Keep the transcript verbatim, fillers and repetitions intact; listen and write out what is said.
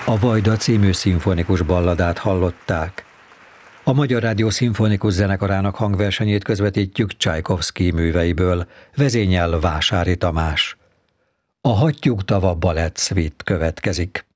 A Vajda című szimfonikus balladát hallották. A Magyar Rádió Szimfonikus Zenekarának hangversenyét közvetítjük Csajkovszky műveiből, vezényel Vásári Tamás. A Hattyúk tava balett szvit következik.